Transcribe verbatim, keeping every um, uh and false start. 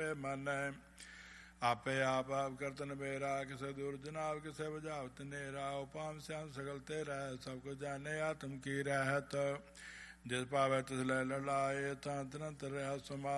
ਮਾਨੈ। ਆਪੇ ਆਪ ਆਪ ਕਰਤ ਨਬੇਰਾ, ਕਿਸੇ ਦੁਰਜਨ ਆਪ ਕਿਸੇ ਬੁਝਾਵਤ ਨੇਰਾ। ਉਪਾਮ ਸਿਆਮ ਸਗਲ ਤੇ ਰਹਿ, ਸਭ ਕੁਝ ਜਾਣੇ ਆਤਮ ਕੀ ਰਹਿਤ। ਜਿਸ ਭਾਵੇ ਤਿਸ ਲੈ ਲੜਾਏ, ਤਾਂ ਤੁਰੰਤ ਰਿਹਾ ਸਮਾ।